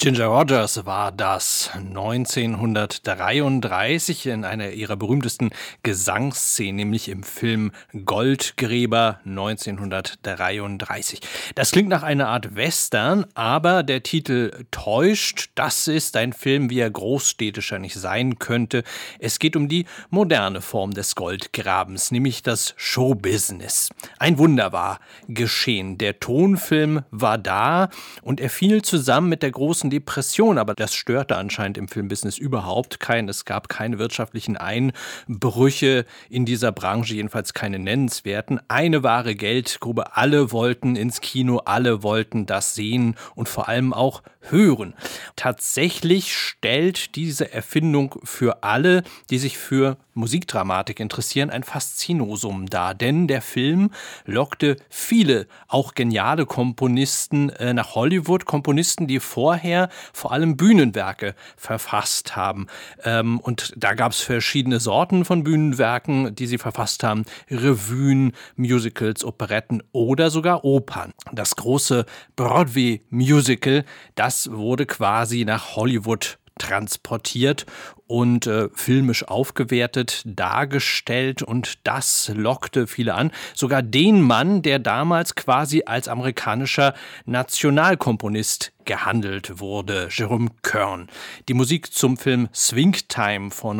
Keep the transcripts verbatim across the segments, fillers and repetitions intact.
Ginger Rogers war das neunzehnhundertdreiunddreißig in einer ihrer berühmtesten Gesangsszenen, nämlich im Film Goldgräber neunzehnhundertdreiunddreißig. Das klingt nach einer Art Western, aber der Titel täuscht. Das ist ein Film, wie er großstädtischer nicht sein könnte. Es geht um die moderne Form des Goldgrabens, nämlich das Showbusiness. Ein Wunder war geschehen. Der Tonfilm war da und er fiel zusammen mit der großen Depression, aber das störte anscheinend im Filmbusiness überhaupt keinen. Es gab keine wirtschaftlichen Einbrüche in dieser Branche, jedenfalls keine nennenswerten. Eine wahre Geldgrube, alle wollten ins Kino, alle wollten das sehen und vor allem auch hören. Tatsächlich stellt diese Erfindung für alle, die sich für Musikdramatik interessieren, ein Faszinosum dar, denn der Film lockte viele, auch geniale Komponisten äh, nach Hollywood, Komponisten, die vorher vor allem Bühnenwerke verfasst haben. Ähm, und da gab es verschiedene Sorten von Bühnenwerken, die sie verfasst haben: Revuen, Musicals, Operetten oder sogar Opern. Das große Broadway-Musical, das wurde quasi nach Hollywood transportiert und äh, filmisch aufgewertet, dargestellt, und das lockte viele an. Sogar den Mann, der damals quasi als amerikanischer Nationalkomponist gehandelt wurde, Jerome Kern. Die Musik zum Film Swing Time von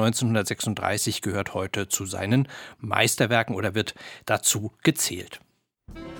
neunzehnhundertsechsunddreißig gehört heute zu seinen Meisterwerken oder wird dazu gezählt.